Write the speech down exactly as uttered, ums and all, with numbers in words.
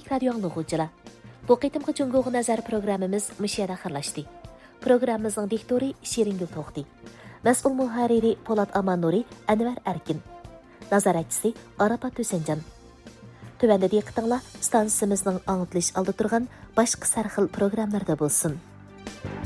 radio anglag'uvchilar. Bu qitimqi Jungo'ga nazar programmamiz müşiyada xirlashdi. Programmamizning diktori Shiringul To'xti. Mas'ul muharriri Polat Amannuri Anvar Erkin. Nazoratchisi Arafat Hüsenjan. Tövəndə diqqətinizlə stansiyamızın anlatılış aldı turğan başqa sarxil proqramlarda bolsun.